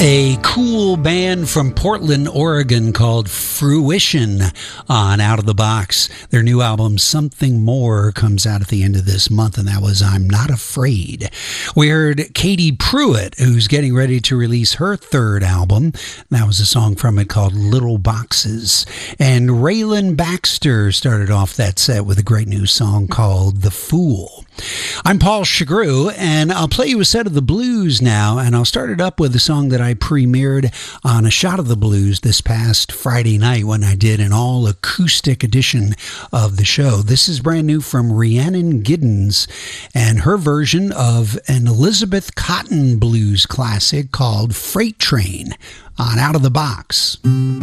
A cool band from Portland, Oregon called Fruition on Out of the Box. Their new album, Something More, comes out at the end of this month, and that was I'm Not Afraid. We heard Katie Pruitt, who's getting ready to release her third album. That was a song from it called Little Boxes. And Raylan Baxter started off that set with a great new song called The Fool. I'm Paul Chagru, and I'll play you a set of the blues now, and I'll start it up with a song that I premiered on A Shot of the Blues this past Friday night when I did an all-acoustic edition of the show. This is brand new from Rhiannon Giddens and her version of an Elizabeth Cotten blues classic called Freight Train on Out of the Box.